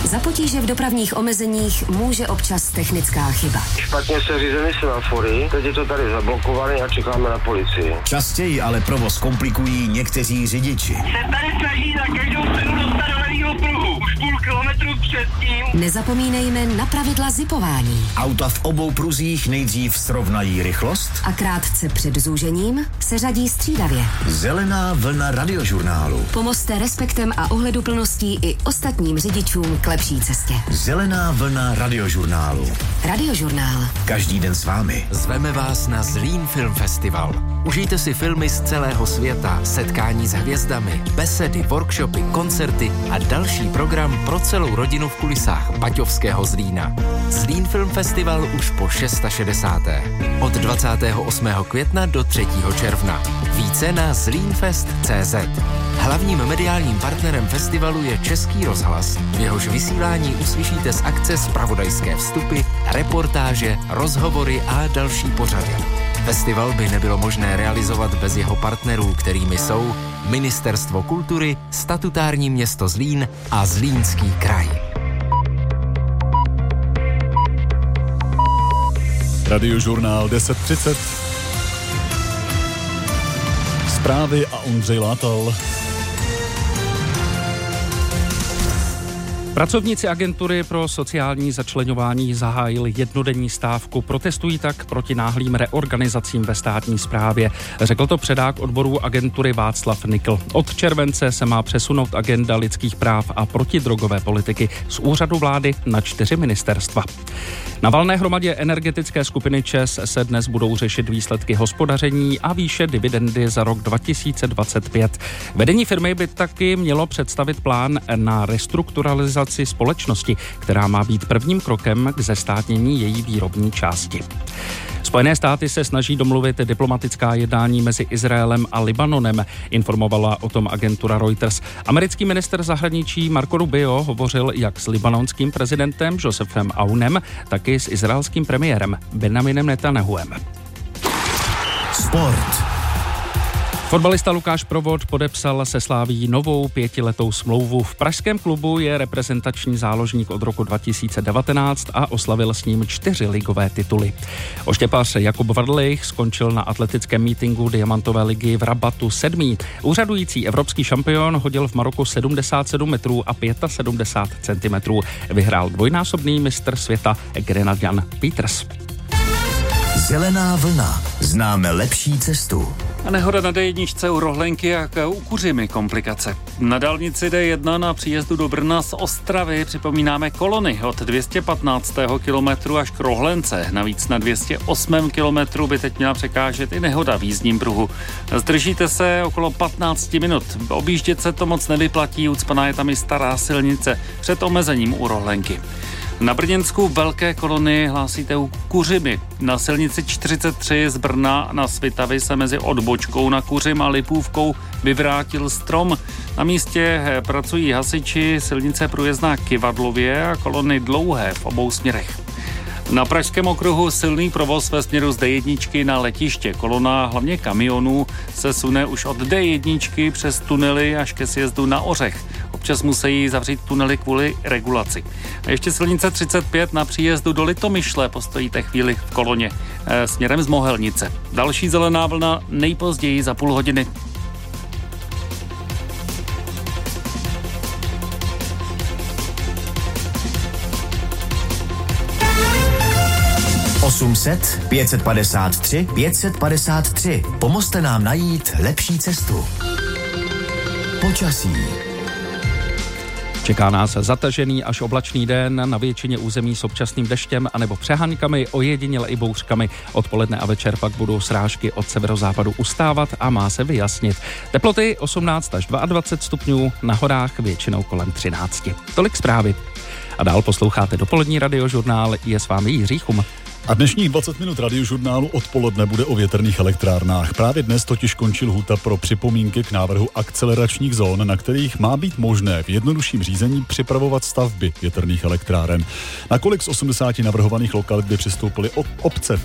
Za potíže v dopravních omezeních může občas technická chyba. Špatně se řízeny semafory, teď je to tady zablokované a čekáme na policii. Častěji ale provoz komplikují někteří řidiči. Se tady snaží na každou cenu dostat do levýho pruhu. Už půl kilometru předtím. Nezapomínejme na pravidla zipování. Auta v obou pruzích nejdřív srovnají rychlost A krátce před zúžením se řadí střídavě. Zelená vlna radiožurnálu. Pomozte respektem a ohleduplností i ostatním řidičům k lepší cestě. Zelená vlna radiožurnálu. Radiožurnál. Každý den s vámi. Zveme vás na Zlín Film Festival. Užijte si filmy z celého světa, setkání s hvězdami, besedy, workshopy, koncerty a další program pro celou rodinu v kulisách Baťovského Zlína. Zlín Film Festival už po 660. Od 28. května do 3. června. Více na zlínfest.cz. Hlavním mediálním partnerem festivalu je Český rozhlas. V jehož vysílání uslyšíte z akce zpravodajské vstupy, reportáže, rozhovory a další pořady. Festival by nebylo možné realizovat bez jeho partnerů, kterými jsou Ministerstvo kultury, statutární město Zlín a Zlínský kraj. Radiožurnál 10:30. Zprávy a Ondřej Látal. Pracovníci agentury pro sociální začleňování zahájili jednodenní stávku. Protestují tak proti náhlým reorganizacím ve státní správě. Řekl to předák odborů agentury Václav Nikl. Od července se má přesunout agenda lidských práv a protidrogové politiky z úřadu vlády na 4 ministerstva. Na valné hromadě energetické skupiny ČEZ se dnes budou řešit výsledky hospodaření a výše dividendy za rok 2025. Vedení firmy by taky mělo představit plán na restrukturalizaci společnosti, která má být prvním krokem k zestátnění její výrobní části. Spojené státy se snaží domluvit diplomatická jednání mezi Izraelem a Libanonem, informovala o tom agentura Reuters. Americký ministr zahraničí Marco Rubio hovořil jak s libanonským prezidentem Josephem Aunem, tak i s izraelským premiérem Benjaminem Netanjahuem. Sport. Fotbalista Lukáš Provod podepsal se Slavií novou 5letou smlouvu. V pražském klubu je reprezentační záložník od roku 2019 a oslavil s ním 4 ligové tituly. Oštěpař Jakub Vrdlich skončil na atletickém mítinku Diamantové ligy v Rabatu 7. Úřadující evropský šampion hodil v Maroku 77 metrů a 75 centimetrů. Vyhrál dvojnásobný mistr světa Grenadian Peters. Zelená vlna. Známe lepší cestu. A nehoda na D1 u Rohlenky a u Kuřimy komplikace. Na dálnici D1 na příjezdu do Brna z Ostravy připomínáme kolony od 215. kilometru až k Rohlence. Navíc na 208. kilometru by teď měla překážet i nehoda v jízdním pruhu. Zdržíte se okolo 15 minut. Objíždět se to moc nevyplatí, ucpaná je tam i stará silnice před omezením u Rohlenky. Na Brněnsku velké kolony hlásíte u Kuřimy. Na silnici 43 z Brna na Svitavy se mezi odbočkou na Kuřim a Lipůvkou vyvrátil strom. Na místě pracují hasiči, silnice průjezdná Kyvadlově a kolony dlouhé v obou směrech. Na Pražském okruhu silný provoz ve směru z D1 na letiště. Kolona hlavně kamionů se sune už od D1 přes tunely až ke sjezdu na Ořech. Občas musí zavřít tunely kvůli regulaci. A ještě silnice 35 na příjezdu do Litomyšle postojíte chvíli v koloně směrem z Mohelnice. Další zelená vlna nejpozději za půl hodiny. (800 553 553). Pomozte nám najít lepší cestu. Počasí. Čeká nás zatažený až oblačný den na většině území s občasným deštěm anebo přehánkami, ojediněle i bouřkami. Odpoledne a večer pak budou srážky od severozápadu ustávat a má se vyjasnit. Teploty 18 až 22 stupňů, na horách většinou kolem 13. Tolik zprávy. A dál posloucháte dopolední radiožurnál, je s vámi Jiří Chum. A dnešních 20 minut radiožurnálu odpoledne bude o větrných elektrárnách. Právě dnes totiž končí lhůta pro připomínky k návrhu akceleračních zón, na kterých má být možné v jednodušším řízení připravovat stavby větrných elektráren. Na kolik z 80 navrhovaných lokalit by přistoupily obce